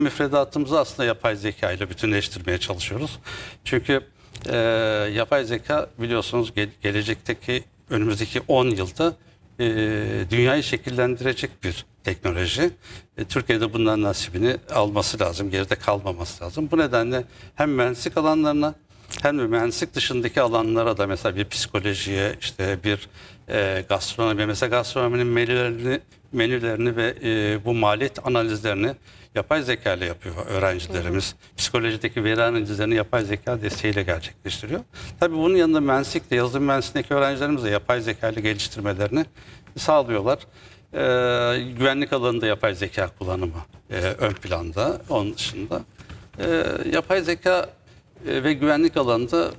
Müfredatımızı aslında yapay zeka ile bütünleştirmeye çalışıyoruz. Çünkü yapay zeka biliyorsunuz gelecekteki önümüzdeki 10 yılda dünyayı şekillendirecek bir teknoloji. Türkiye'de bundan nasibini alması lazım, geride kalmaması lazım. Bu nedenle hem mühendislik alanlarına hem de mühendislik dışındaki alanlara da mesela bir psikolojiye, işte bir gastronomi, mesela gastronominin menülerini ve bu maliyet analizlerini yapay zeka ile yapıyor öğrencilerimiz. Psikolojideki veri analizlerini yapay zeka desteğiyle gerçekleştiriyor. Tabii bunun yanında mühendislikte, yazılım mühendisliğindeki öğrencilerimiz de yapay zeka ile geliştirmelerini sağlıyorlar. Güvenlik alanında yapay zeka kullanımı ön planda. Onun dışında yapay zeka ve güvenlik alanında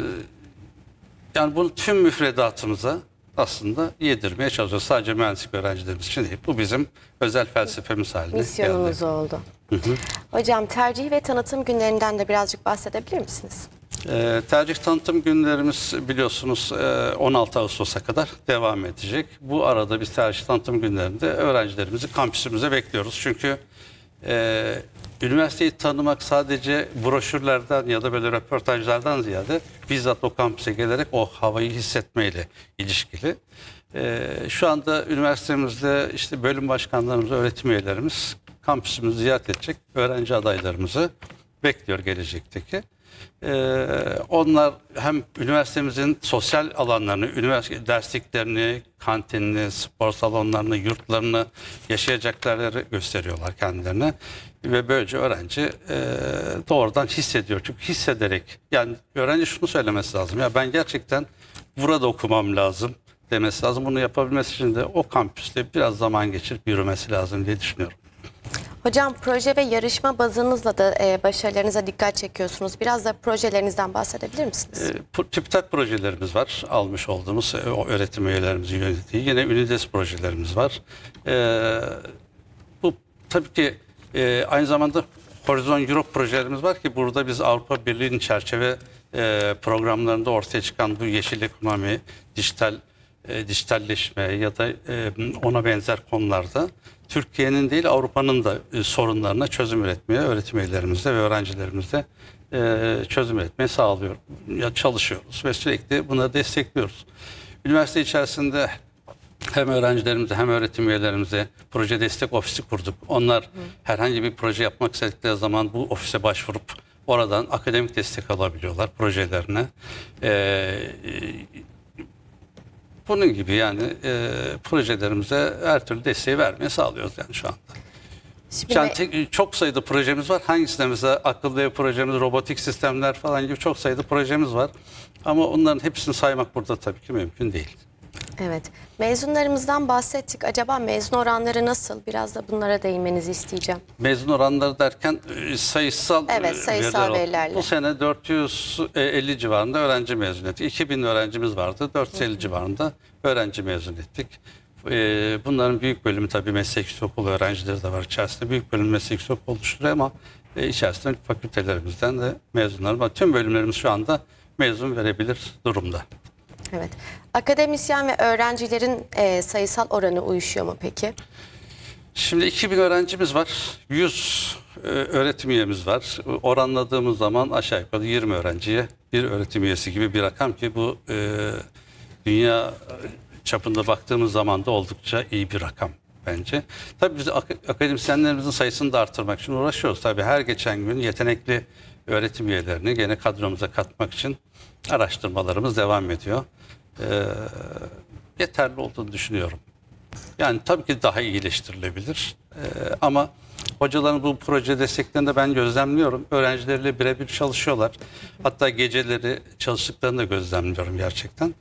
yani bunu tüm müfredatımıza aslında yedirmeye çalışıyoruz. Sadece mühendislik öğrencilerimiz için değil. Bu bizim özel felsefemiz haline misyonumuz geldi. oldu. Hocam tercih ve tanıtım günlerinden de birazcık bahsedebilir misiniz? Tercih tanıtım günlerimiz biliyorsunuz 16 Ağustos'a kadar devam edecek. Bu arada biz tercih tanıtım günlerinde öğrencilerimizi kampüsümüze bekliyoruz. Çünkü üniversiteyi tanımak sadece broşürlerden ya da böyle röportajlardan ziyade bizzat o kampüse gelerek o havayı hissetmeyle ilişkili. Şu anda üniversitemizde işte bölüm başkanlarımız, öğretim üyelerimiz kampüsümüzü ziyaret edecek öğrenci adaylarımızı bekliyor gelecekteki. Onlar hem üniversitemizin sosyal alanlarını, üniversite dersliklerini, kantinini, spor salonlarını, yurtlarını, yaşayacakları gösteriyorlar kendilerine. Ve böylece öğrenci doğrudan hissediyor. Çünkü hissederek, yani öğrenci şunu söylemesi lazım. Ya ben gerçekten burada okumam lazım demesi lazım. Bunu yapabilmesi için de o kampüste biraz zaman geçirip yürümesi lazım diye düşünüyorum. Hocam proje ve yarışma bazınızla da başarılarınıza dikkat çekiyorsunuz. Biraz da projelerinizden bahsedebilir misiniz? TÜBİTAK projelerimiz var. Almış olduğumuz o öğretim üyelerimizin yönettiği. Yine Ünides projelerimiz var. Bu tabii ki aynı zamanda Horizon Europe projelerimiz var ki burada biz Avrupa Birliği'nin çerçeve programlarında ortaya çıkan bu yeşil ekonomi, dijitalleşme ya da ona benzer konularda Türkiye'nin değil Avrupa'nın da sorunlarına çözüm üretmeye öğretim üyelerimizle ve öğrencilerimizle çözüm üretmeye çalışıyoruz ve sürekli bunları destekliyoruz. Üniversite içerisinde hem öğrencilerimize hem öğretim üyelerimize proje destek ofisi kurduk. Onlar herhangi bir proje yapmak istedikleri zaman bu ofise başvurup oradan akademik destek alabiliyorlar projelerine. Bunun gibi yani projelerimize her türlü desteği vermeye sağlıyoruz yani şu anda. Yani çok sayıda projemiz var. Hangisinde mesela akıllı ev projemiz, robotik sistemler falan gibi çok sayıda projemiz var. Ama onların hepsini saymak burada tabii ki mümkün değil. Evet. Mezunlarımızdan bahsettik. Acaba mezun oranları nasıl? Biraz da bunlara değinmenizi isteyeceğim. Mezun oranları derken sayısal, sayısal verilerle. Bu sene 450 civarında öğrenci mezun ettik. 2000 öğrencimiz vardı. 450 civarında öğrenci mezun ettik. Bunların büyük bölümü tabii meslek yüksekokulu öğrencileri de var içerisinde. Büyük bölüm meslek yüksekokulu oluşturuyor ama içerisinde fakültelerimizden de mezunlar var. Tüm bölümlerimiz şu anda mezun verebilir durumda. Evet. Akademisyen ve öğrencilerin sayısal oranı uyuşuyor mu peki? Şimdi 2000 öğrencimiz var. 100 öğretim üyemiz var. Oranladığımız zaman aşağı yukarı 20 öğrenciye bir öğretim üyesi gibi bir rakam ki bu dünya çapında baktığımız zaman da oldukça iyi bir rakam bence. Tabii biz akademisyenlerimizin sayısını da artırmak için uğraşıyoruz. Tabii her geçen gün yetenekli öğretim üyelerini gene kadromuza katmak için araştırmalarımız devam ediyor. Yeterli olduğunu düşünüyorum. Yani tabii ki daha iyileştirilebilir. Ama hocaların bu proje desteklerini de ben gözlemliyorum. Öğrencileriyle birebir çalışıyorlar. Hatta geceleri çalıştıklarını da gözlemliyorum gerçekten.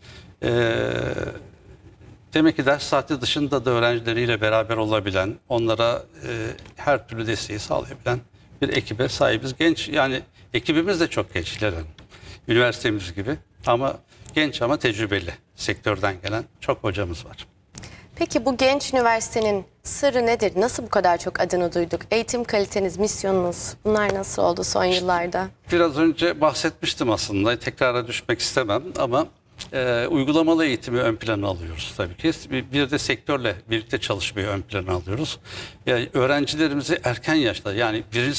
Demek ki ders saati dışında da öğrencileriyle beraber olabilen, onlara her türlü desteği sağlayabilen bir ekibe sahibiz. Genç, yani ekibimiz de çok genç İlhan. Üniversitemiz gibi ama genç ama tecrübeli sektörden gelen çok hocamız var. Peki bu genç üniversitenin sırrı nedir? Nasıl bu kadar çok adını duyduk? Eğitim kaliteniz, misyonunuz bunlar nasıl oldu son yıllarda? Biraz önce bahsetmiştim aslında. Tekrara düşmek istemem ama uygulamalı eğitimi ön plana alıyoruz tabii ki. Bir de sektörle birlikte çalışmayı ön plana alıyoruz. Yani öğrencilerimizi erken yaşta yani birinci